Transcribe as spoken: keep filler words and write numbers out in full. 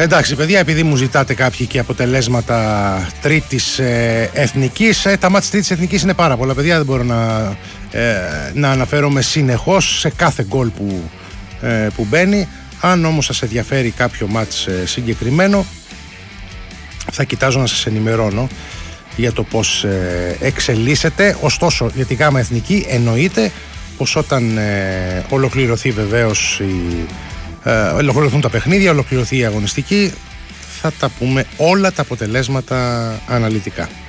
Εντάξει παιδιά, επειδή μου ζητάτε κάποιοι και αποτελέσματα τρίτης ε, εθνικής, ε, τα μάτς τρίτης εθνικής είναι πάρα πολλά παιδιά, δεν μπορώ να, ε, να αναφέρομαι συνεχώς σε κάθε γκολ που, ε, που μπαίνει. Αν όμως σας ενδιαφέρει κάποιο μάτς ε, συγκεκριμένο, θα κοιτάζω να σας ενημερώνω για το πώς ε, εξελίσσεται. Ωστόσο για τη γάμα εθνική εννοείται πως όταν ε, ολοκληρωθεί βεβαίως η, ε, ολοκληρωθούν τα παιχνίδια, ολοκληρωθεί η αγωνιστική, θα τα πούμε όλα τα αποτελέσματα αναλυτικά.